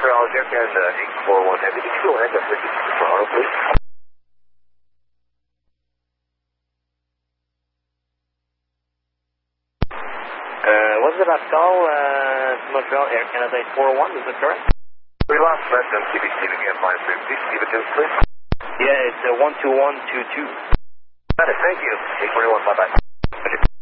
Montreal, Air Canada 841 Heavy. Did you go ahead and visit Toronto, please? Was it Pascal, Montreal, Air Canada 841, is that correct? We lost less than CBC again, line 50. Steve it is, please. Yeah, it's 12122. Got it, thank you. 841, bye-bye.